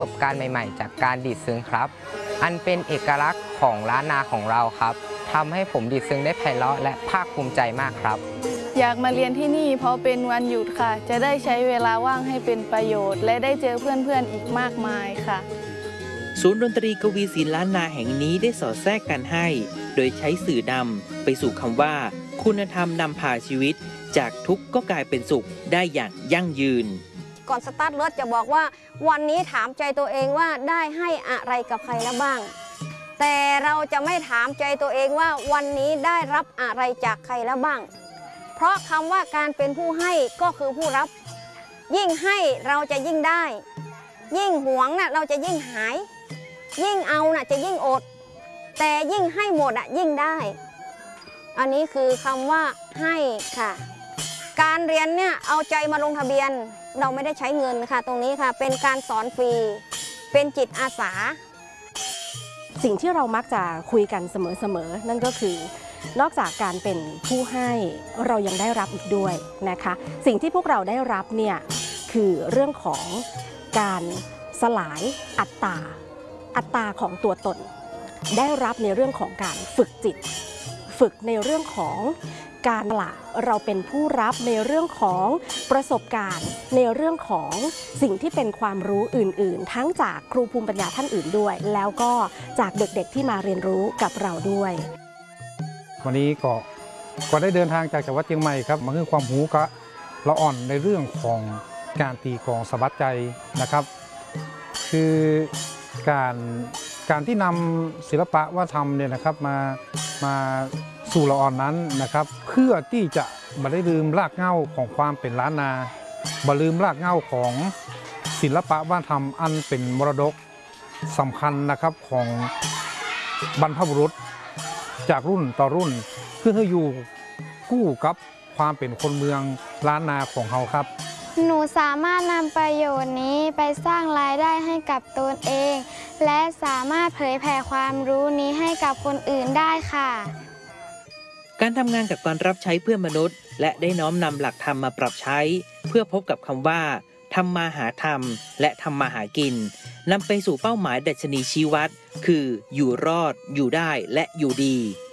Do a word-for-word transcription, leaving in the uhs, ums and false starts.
ประสบการณ์ใหม่ๆจากการดีดซึ้งครับอันเป็นเอกลักษณ์ของล้านนาของเราครับทำให้ผมดีดซึ้งได้ไพเราะและภาคภูมิใจมากครับอยากมาเรียนที่นี่เพราะเป็นวันหยุดค่ะจะได้ใช้เวลาว่างให้เป็นประโยชน์และได้เจอเพื่อนๆอีกมากมายค่ะศูนย์ดนตรีกวีศิลป์ล้านนาแห่งนี้ได้สอดแทรกกันให้โดยใช้สื่อนำไปสู่คำว่าคุณธรรมนำพาชีวิตจากทุกข์ก็กลายเป็นสุขได้อย่างยั่งยืนก่อนสตาร์ทรถจะบอกว่าวันนี้ถามใจตัวเองว่าได้ให้อะไรกับใครแล้วบ้างแต่เราจะไม่ถามใจตัวเองว่าวันนี้ได้รับอะไรจากใครแล้วบ้างเพราะคำว่าการเป็นผู้ให้ก็คือผู้รับยิ่งให้เราจะยิ่งได้ยิ่งหวงน่ะเราจะยิ่งหายยิ่งเอาน่ะจะยิ่งอดแต่ยิ่งให้หมดอ่ะยิ่งได้อันนี้คือคำว่าให้ค่ะการเรียนเนี่ยเอาใจมาลงทะเบียนเราไม่ได้ใช้เงินค่ะตรงนี้ค่ะเป็นการสอนฟรีเป็นจิตอาสาสิ่งที่เรามักจะคุยกันเสมอๆนั่นก็คือนอกจากการเป็นผู้ให้เรายังได้รับอีกด้วยนะคะสิ่งที่พวกเราได้รับเนี่ยคือเรื่องของการสลายอัตตาอัตตาของตัวตนได้รับในเรื่องของการฝึกจิตฝึกในเรื่องของการละเราเป็นผู้รับในเรื่องของประสบการณ์ในเรื่องของสิ่งที่เป็นความรู้อื่นๆทั้งจากครูภูมิปัญญาท่านอื่นด้วยแล้วก็จากเด็กๆที่มาเรียนรู้กับเราด้วยวันนี้ก็ก็ได้เดินทางจากจังหวัดเชียงใหม่ครับมาคือความรู้ก็ละอ่อนในเรื่องของการตีกลองสะบัดใจนะครับคือการการที่นำศิลปะวัฒนธรรมเนี่ยนะครับมามาสู่ละอ่อนนั้นนะครับเพื่อที่จะไม่ได้ลืมรากเหง้าของความเป็นล้านนาบ่ลืมรากเหง้าของศิลปะวัฒนธรรมอันเป็นมรดกสำคัญนะครับของบรรพบุรุษจากรุ่นต่อรุ่นเพื่อให้อยู่คู่กับความเป็นคนเมืองล้านนาของเราครับหนูสามารถนำประโยชน์นี้ไปสร้างรายได้ให้กับตนเองและสามารถเผยแผ่ความรู้นี้ให้กับคนอื่นได้ค่ะการทำงานกับการรับใช้เพื่อนมนุษย์และได้น้อมนำหลักธรรมมาปรับใช้เพื่อพบกับคำว่าทำมาหาธรรมและทำมาหากินนำไปสู่เป้าหมายดัชนีชี้วัดคืออยู่รอดอยู่ได้และอยู่ดี